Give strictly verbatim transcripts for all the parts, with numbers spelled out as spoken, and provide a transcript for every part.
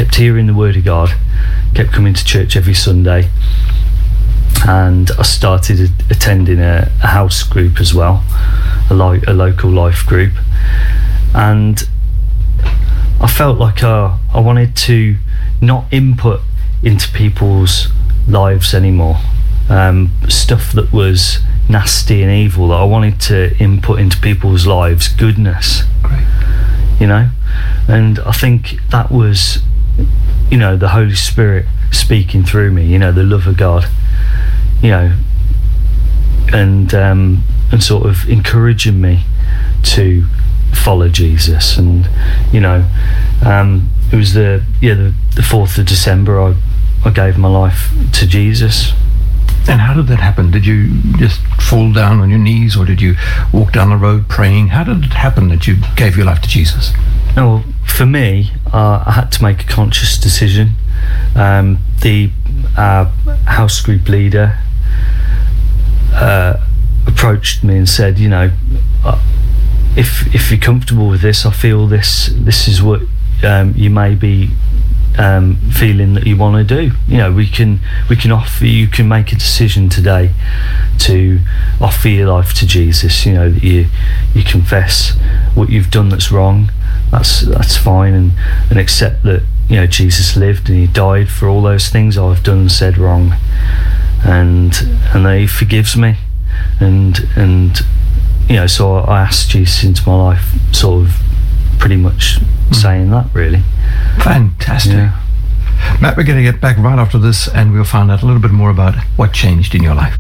kept hearing the word of God, kept coming to church every Sunday, and I started attending a, a house group as well, a, lo- a local life group, and I felt like uh, I wanted to not input into people's lives anymore, um, stuff that was nasty and evil, that I wanted to input into people's lives goodness. Great. You know, and I think that was, you know, the Holy Spirit speaking through me, you know, the love of God, you know, and um, and sort of encouraging me to follow Jesus. And you know, um, it was the yeah the, the fourth of December I I gave my life to Jesus. And how did that happen? Did you just fall down on your knees, or did you walk down the road praying? How did it happen that you gave your life to Jesus? No, for me, uh, I had to make a conscious decision. Um, the uh, house group leader uh, approached me and said, you know, uh, if if you're comfortable with this, I feel this this is what um, you may be um, feeling that you want to do. You know, we can we can offer you can make a decision today to offer your life to Jesus. You know, that you you confess what you've done that's wrong. That's that's fine, and and accept that, you know, Jesus lived and he died for all those things I've done and said wrong, and and that he forgives me, and and you know, so I asked Jesus into my life, sort of pretty much mm. saying that, really. Fantastic. Yeah. Matt, we're going to get back right after this, and we'll find out a little bit more about what changed in your life.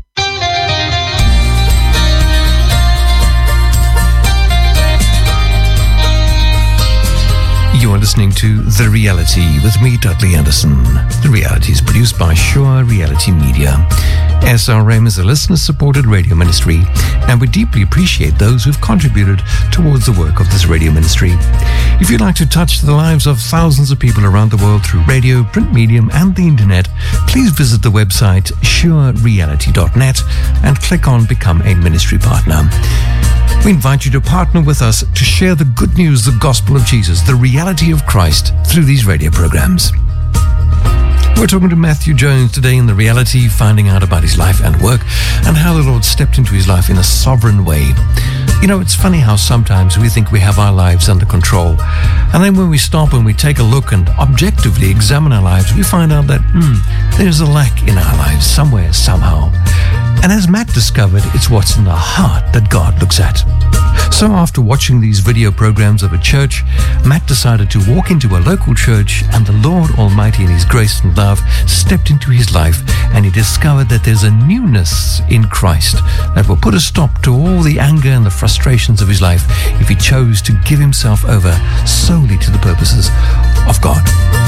You are listening to The Reality with me, Dudley Anderson. The Reality is produced by Sure Reality Media. S R M is a listener-supported radio ministry, and we deeply appreciate those who've contributed towards the work of this radio ministry. If you'd like to touch the lives of thousands of people around the world through radio, print medium, and the internet, please visit the website sure reality dot net and click on Become a Ministry Partner. We invite you to partner with us to share the good news, the gospel of Jesus, the reality of Christ through these radio programs. We're talking to Matthew Jones today in The Reality, finding out about his life and work and how the Lord stepped into his life in a sovereign way. You know, it's funny how sometimes we think we have our lives under control, and then when we stop and we take a look and objectively examine our lives, we find out that hmm, there's a lack in our lives somewhere, somehow. And as Matt discovered, it's what's in the heart that God looks at. So after watching these video programs of a church, Matt decided to walk into a local church, and the Lord Almighty in his grace and love stepped into his life, and he discovered that there's a newness in Christ that will put a stop to all the anger and the frustrations of his life if he chose to give himself over solely to the purposes of God.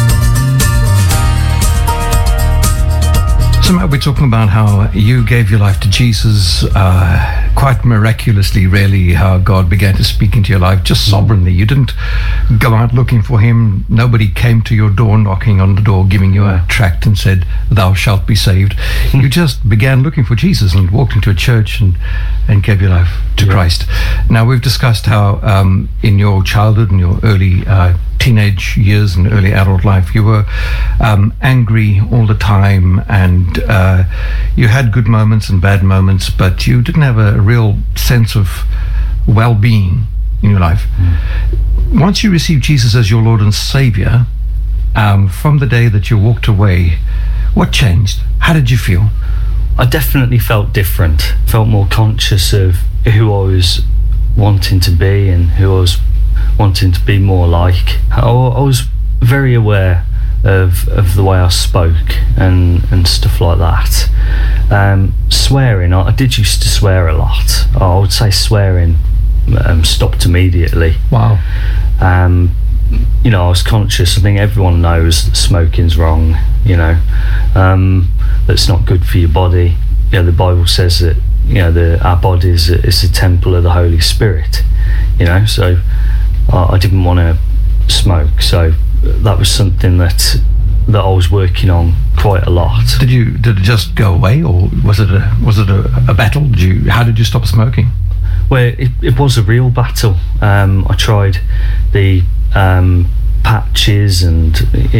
So Matt, we're talking about how you gave your life to Jesus uh, quite miraculously, really, how God began to speak into your life just sovereignly. You didn't go out looking for him. Nobody came to your door, knocking on the door, giving you a tract and said, thou shalt be saved. You just began looking for Jesus and walked into a church and, and gave your life to yeah. Christ. Now, we've discussed how um, in your childhood and your early uh, teenage years and early adult life, you were um, angry all the time, and uh, you had good moments and bad moments, but you didn't have a real sense of well-being in your life. Mm. Once you received Jesus as your Lord and Savior, um, from the day that you walked away, what changed? How did you feel? I definitely felt different, felt more conscious of who I was wanting to be and who I was wanting to be more like. I, I was very aware of of the way I spoke and and stuff like that. Um, swearing, I, I did used to swear a lot. I would say swearing um, stopped immediately. Wow. Um, you know, I was conscious. I think everyone knows that smoking's wrong. You know, um, that's not good for your body. You know, the Bible says that, you know, the our body is a, is the temple of the Holy Spirit. You know, so I, I didn't want to smoke. So that was something that that I was working on quite a lot. Did you did it just go away, or was it a was it a, a battle? Did you how did you stop smoking? Well, it, it was a real battle. Um, I tried the um, patches and